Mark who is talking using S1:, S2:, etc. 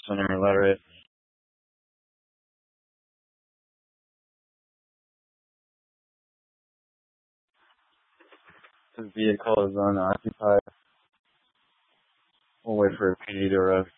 S1: center letter. The vehicle is unoccupied. We'll wait for a PD to arrive.